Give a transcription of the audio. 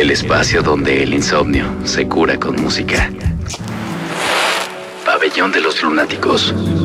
El espacio donde el insomnio se cura con música. Pabellón de los Lunáticos.